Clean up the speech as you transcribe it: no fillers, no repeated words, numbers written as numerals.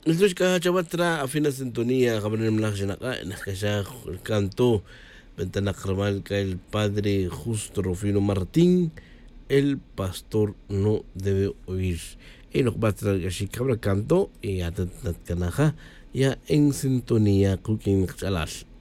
Entonces cada chabatra a fina sintonía, cabrón nakasha canto ventana carnaval que el padre Justo Rufino Martín, el pastor no debe oír. Y nos va a traer que cabra canto y a canaja ya en sintonía cooking chalas.